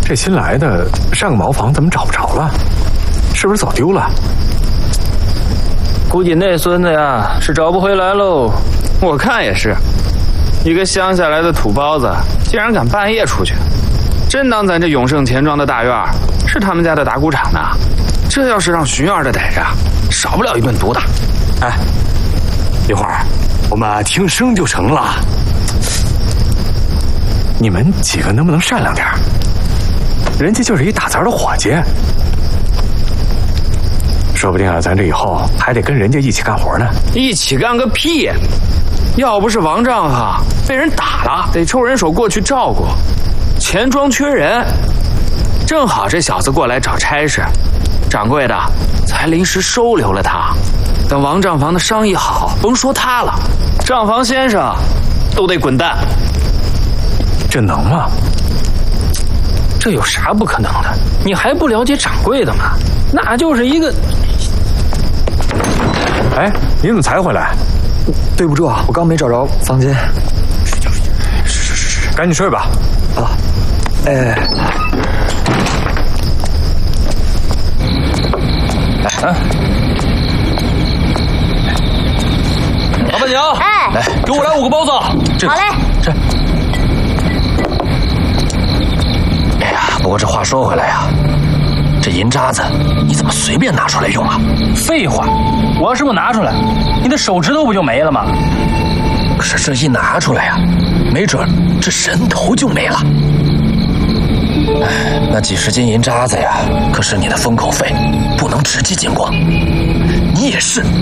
这新来的上个茅房怎么找不着了？是不是走丢了？ 估计那孙子呀是找不回来喽。我看也是，一个乡下来的土包子，竟然敢半夜出去，真当咱这永盛钱庄的大院是他们家的打谷场呢？这要是让巡院的逮着，少不了一顿毒打。 哎，一会儿我们听声就成了。你们几个能不能善良点？人家就是一打杂的伙计，说不定啊，咱这以后还得跟人家一起干活呢。 一起干个屁！要不是王丈哈被人打了，得抽人手过去照顾。钱庄缺人，正好这小子过来找差事，掌柜的才临时收留了他。等王账房的生意好，甭说他了，账房先生都得滚蛋。 这能吗？ 这有啥不可能的？你还不了解掌柜的吗？那就是一个…… 哎，你怎么才回来？ 对不住啊，我刚没找着房间。 赶紧睡吧。 啊，哎。 老板娘， 哎， 来，给我来5个包子。 好嘞。 这。哎呀，不过这话说回来呀，这银渣子你怎么随便拿出来用啊？废话，我要是不拿出来，你的手指头不就没了吗？可是这一拿出来呀，没准这人头就没了。哎，那几十斤银渣子呀，可是你的封口费，不能直接进光。你也是。